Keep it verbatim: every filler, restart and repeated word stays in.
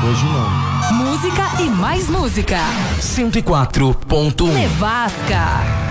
Hoje não. Música e mais música. cento e quatro ponto um. Nevasca.